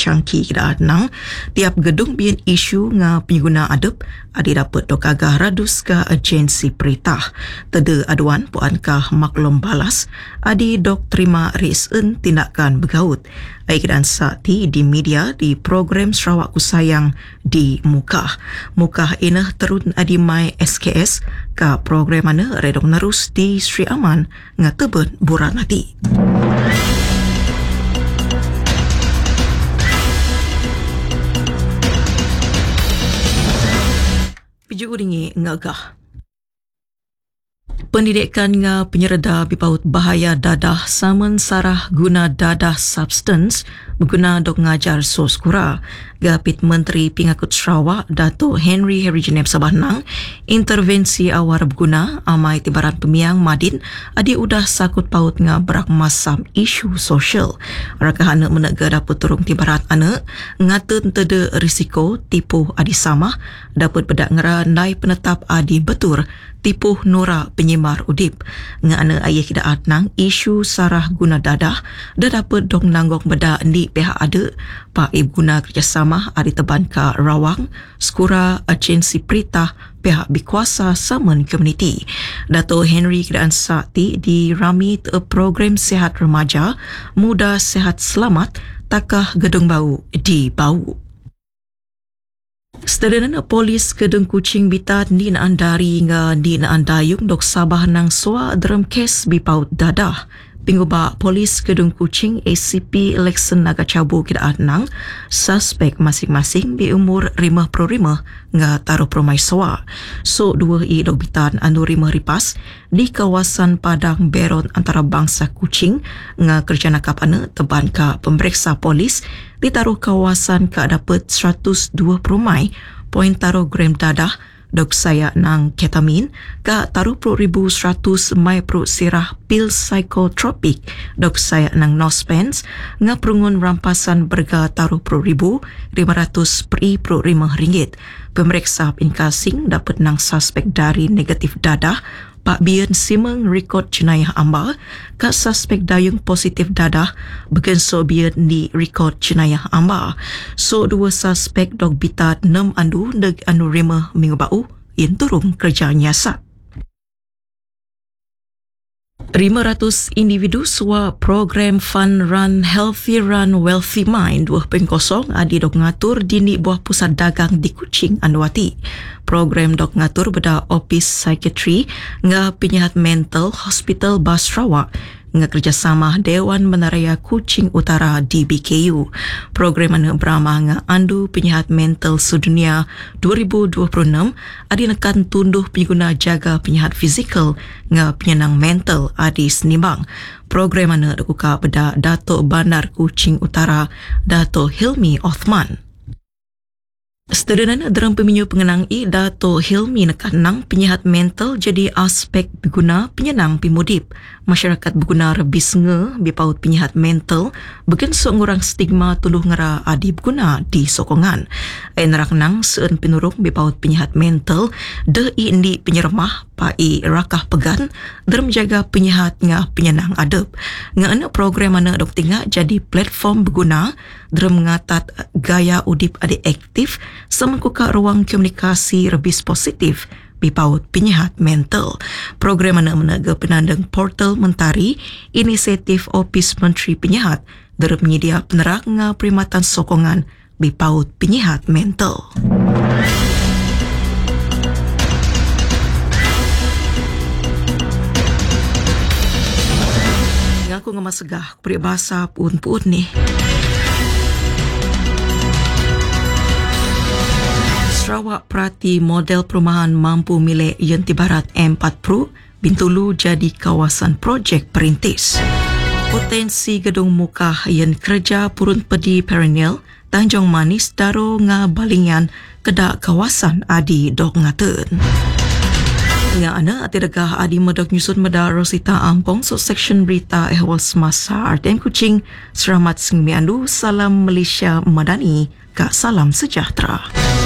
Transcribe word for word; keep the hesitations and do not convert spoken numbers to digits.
cangki kita nang tiap gedung bian isu nga pengguna adep adi dapat dok agah radus ka agensi peritah. Tede aduan puankah maklum balas adi dok terima risen tindakan begaut. Aikidan sakti di media di program Sarawak Ku Sayang di Mukah. Mukah inah terun adi mai S K S ka program mana redong narus di Sri Aman ngateben buran nanti. Piju uringi ngagah. Pendidikan nga penyerda bipaut bahaya dadah saman sarah guna dadah substance guna dok ngajar sos kura. Gapit Menteri Pingakut Sarawak Dato' Henry Harry Genep Sabahnang intervensi awar berguna amai tibaran pemiang Madin adi udah sakut paut nga berak masam isu sosial. Rakah anak menega dapat turung tibarat anak ngata tede risiko tipu adi sama dapat bedak ngera nai penetap adi betur tipuh nura penyimar udip. Nga ana ayah kita atnang isu sarah guna dadah dah dapat dong nanggok beda di pihak ada Pak Ibu guna kerjasama adi teban ka Rawang, Skura, agensi peritah pihak berkuasa saman komuniti. Dato' Henry Kedaan Sakti di rami program sihat remaja muda sihat selamat takah gedung bau di bau. Sedana polis Kedung Kuching Bitat di naan dari nga di naan dayung dok Sabah nang soa dalam kes bipaut dadah. Pingubak polis Kedung Kuching A C P Lexon Naga Cabu kidaan nang suspek masing-masing di umur lima puluh lima nga taruh permai soa. So dua i dok bitan anu lima ripas di kawasan Padang Beron antara bangsa Kuching nga kerja nakap ana teban ka pemeriksa polis ditaruh kawasan ka dapat seratus dua permai poin taruh gram dadah dok saya nang ketamin ka taruh puluh ribu seratus mai pro sirah pil psikotropik dok saya nang nospens nga perungun rampasan berga taruh puluh ribu lima ratus per i pro lima ringgit. Pemeriksa inkasing dapat nang suspek dari negatif dadah Pak Bian simeng rekod jenayah amba ka suspek dayung positif dadah begen so bian di rekod jenayah amba. So dua suspek dog bitat enam andu neg anu rima minggu bau yang turun kerja nyasat. lima ratus individu sua program Fun Run Healthy Run Wealthy Mind dua pengkosong adi dok ngatur dini buah pusat dagang di Kuching Anwati. Program dok ngatur beda Office Psychiatry nga penyihat mental Hospital Bas Sarawak nga kerjasama Dewan Menaraya Kuching Utara D B K U. Program anu berama nga andu penyihat mental sedunia dua ribu dua puluh enam adi nekan tunduh pengguna jaga penyihat fizikal nga penyenang mental adi senimbang. Program anu duka beda Dato' Bandar Kuching Utara Dato' Hilmi Othman. Sedana dalam peminyu pengenang i Dato' Hilmi nekan nang penyihat mental jadi aspek berguna penyenang pimudip. Masyarakat berguna rebis nge bipaut penyihat mental begen seorang stigma tuluh ngera adi berguna di sokongan. Ai nerak nang seun pinurung bipaut penyihat mental de i indi penyermah pa i rakah pegan dalam jaga penyihat nga penyenang adep. Nga ana program ana dok tinggal jadi platform berguna dalam mengatat gaya udip adi aktif semengkuka ruang komunikasi rebis positif bipaut penyihat mental. Program mana menaga penandang portal mentari inisiatif Office Menteri Penyihat dalam menyedia penerak nga perkhidmatan sokongan bipaut penyihat mental. Ngaku ngemasegah peribahasa pun-pun ni. Sarawak Prati model perumahan mampu milik Yenti Barat M empat puluh Bintulu jadi kawasan projek perintis. Potensi gedung mukah yang kerja purun pedi perennial Tanjung Manis daro nga balingan kedak kawasan adi dok ngaten. Nga ana ati degah adi medok nyusun meda Rosita Ampong so section berita ehwal semasa R T M Kuching selamat sengmiandu salam Malaysia Madani ka salam sejahtera.